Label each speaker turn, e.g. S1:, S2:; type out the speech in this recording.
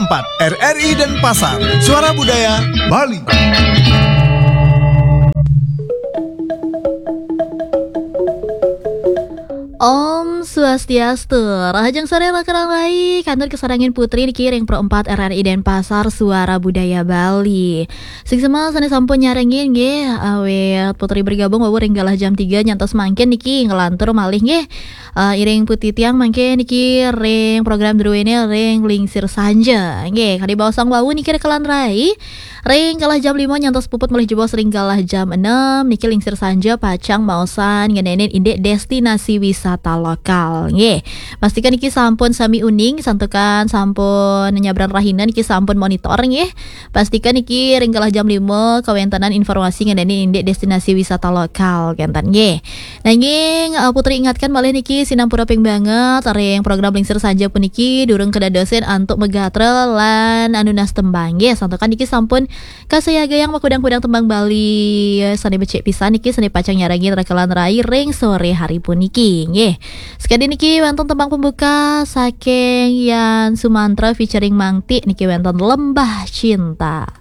S1: 104 RRI Denpasar, Suara Budaya Bali.
S2: Om Swastiastu, Rahajang sore lakarang lai, kantor kesarangin putri dikiring pro 4 RRI Denpasar, Suara Budaya Bali. Sing semua sana sampun nyarengin nggih, awe putri bergabung bawa ringgalah jam 3 nyantos mangken niki ngelantur malih nggih. Iring putih tiang mangken niki ring program druene ring lingsir sanja. Nggih, kali bawa sang wau niki rekelan rai. Ring kalah jam 5 nyantos puput melih jebos ring kalah jam 6 niki lingsir sanja pacang mausan ngenenin indek destinasi wisata lokal. Nggih. Pastikan niki sampun sami uning santukan sampun nyabran rahina niki sampun monitor nggih. Pastikan niki ring kalah jam 5 kawentanan informasi ngenenin indek destinasi wisata lokal kenten nggih. Nanging putri ingatkan malih niki sinampura ping banget ring program lingsir sanja puniki durung kedadosen antuk megatrel lan anunas tembang nggih. Santukan niki sampun kasayaga yang makudang-kudang tembang Bali sane becek pisan niki sane pacang nyarangi rekalan rai ring sore hari puniki nggih. Sekali niki wonten tembang pembuka saking Yan Sumantra featuring Mangti niki wonten Lembah Cinta.